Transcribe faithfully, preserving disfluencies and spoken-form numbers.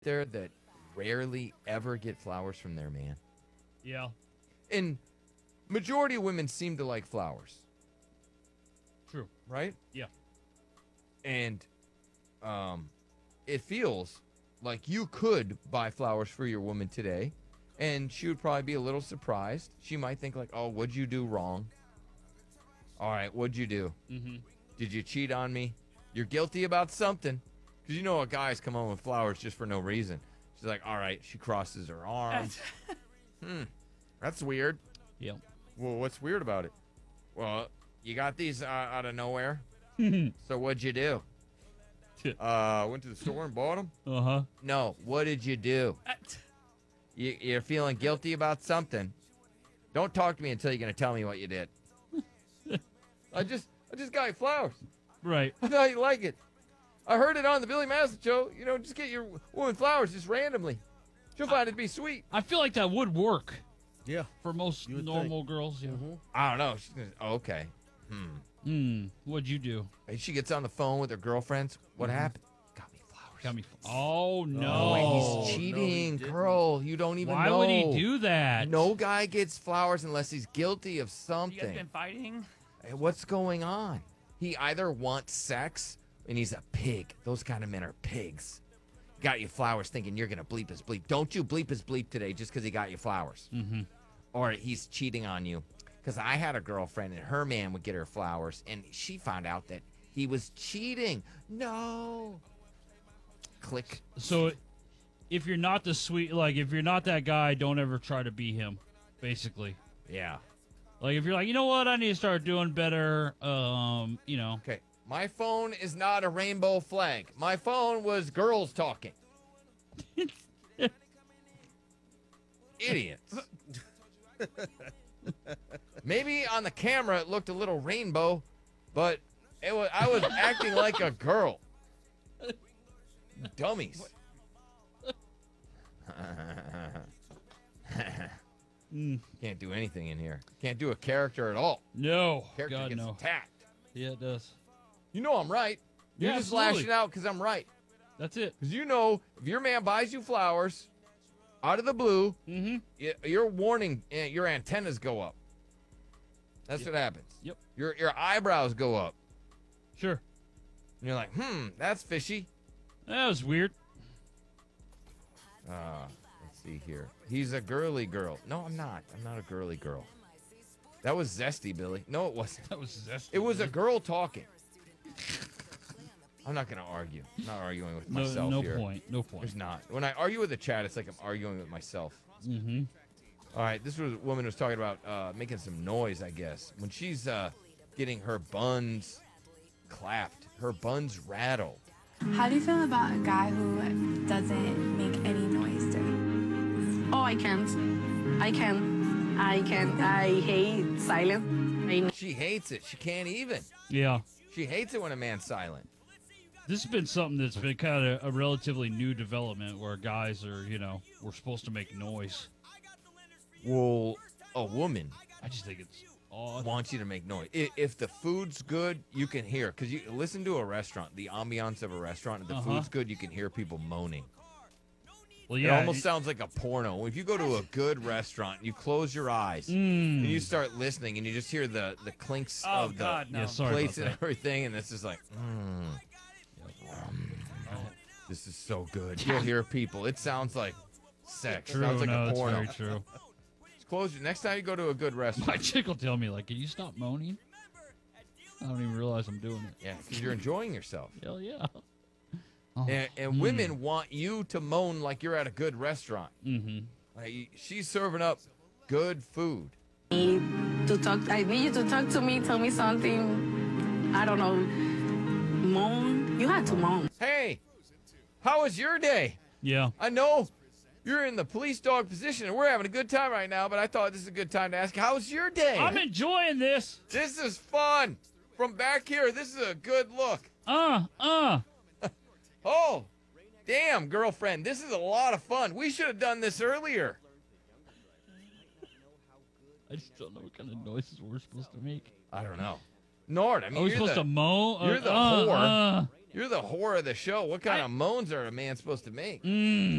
there that rarely ever get flowers from their man. Yeah. And majority of women seem to like flowers. True. Right? Yeah. And um, it feels like you could buy flowers for your woman today, and she would probably be a little surprised. She might think like, oh, what'd you do wrong? All right, what'd you do? Mm-hmm. Did you cheat on me? You're guilty about something. Because you know a guy's come home with flowers just for no reason. She's like, all right, she crosses her arms. hmm, that's weird. Yep. Well, what's weird about it? Well, you got these uh, out of nowhere. So what'd you do? Uh, went to the store and bought them? Uh-huh. No, what did you do? You, you're feeling guilty about something. Don't talk to me until you're going to tell me what you did. I just I just got you flowers. Right. I thought you'd like it. I heard it on the Billy Madison show. You know, just get your woman flowers just randomly. She'll find it to be sweet. I feel like that would work Yeah. for most You would normal think. girls. Yeah. Mhm. I don't know. She's gonna, oh, okay. Hmm. Hmm. What'd you do? And she gets on the phone with her girlfriends. What Mhm. happened? Got me flowers. Got me. Oh no. No, Oh, he's no, cheating, he didn't. girl. You don't even Why know. would he do that? No guy gets flowers unless he's guilty of You guys something. been fighting? Hey, what's going on? He either wants sex and he's a pig. Those kind of men are pigs. Got you flowers thinking you're going to bleep his bleep. Don't you bleep his bleep today just because he got you flowers. Mm-hmm. Or he's cheating on you. Because I had a girlfriend and her man would get her flowers and she found out that he was cheating. No. Click. So, if you're not the sweet, like if you're not that guy, don't ever try to be him. Basically, Yeah. like if you're like, you know what, I need to start doing better. Um, you know. Okay. My phone is not a rainbow flag. My phone was girls talking. Idiots. Maybe on the camera it looked a little rainbow, but it was I was acting like a girl. Dummies. Mm, Can't do anything in here. Can't do a character at all. no. Character God gets no. attacked. Yeah, it does. You know I'm right. You're Yeah, just absolutely. lashing out because I'm right. That's it. Because you know, if your man buys you flowers out of the blue, Mm-hmm. y- your warning, eh, your antennas go up. That's Yep. what happens. Yep. Your your eyebrows go up. Sure. And you're like, hmm, that's fishy. That was weird. Uh, let's see here. He's a girly girl. No, I'm not. I'm not a girly girl. That was zesty, Billy. No, it wasn't. That was zesty. It was a girl talking. I'm not going to argue. I'm not arguing with no, myself no here. point. No point. There's not. When I argue with the chat, it's like I'm arguing with myself. Mm-hmm. All right, this was a woman who was talking about uh, making some noise, I guess. When she's uh, getting her buns clapped, her buns rattled. How do you feel about a guy who doesn't make any noise during? Oh, I can't. I can. I can. I hate silence. I She hates it. She can't even. Yeah. She hates it when a man's silent. This has been something that's been kind of a relatively new development where guys are, you know, we're supposed to make noise. Well, a woman I just think it's odd. wants you to make noise. I- If the food's good, you can hear. Because you listen to a restaurant, the ambiance of a restaurant, if the Uh-huh. food's good, you can hear people moaning. Well, It yeah. almost sounds like a porno. If you go to a good restaurant, you close your eyes Mm. and you start listening, and you just hear the, the clinks Oh, of the God, no. Yeah, sorry plates about and that. everything, and it's just like, mm, this is so good. You'll hear people. It sounds like sex. True, sounds like no, a it's porno. very true. Just close your, next time you go to a good My restaurant. chick will tell me, like, can you stop moaning? I don't even realize I'm doing it. Yeah, because you're enjoying yourself. Hell yeah. Oh. And, and women want you to moan like you're at a good restaurant. Mm-hmm. Like she's serving up good food. need to talk. I need you to talk to me. Tell me something. I don't know. Moan. You had to moan. Hey, how was your day? Yeah. I know you're in the police dog position and we're having a good time right now, but I thought this is a good time to ask you, how was your day? I'm enjoying this. This is fun. From back here, this is a good look. Uh, uh. Oh, damn, girlfriend, this is a lot of fun. We should have done this earlier. I just don't know what kind of noises we're supposed to make. I don't know. Nord, I mean, Are we you're supposed the, to moan? you're the uh, whore. Uh, You're the whore of the show. What kind of moans are a man supposed to make? mm.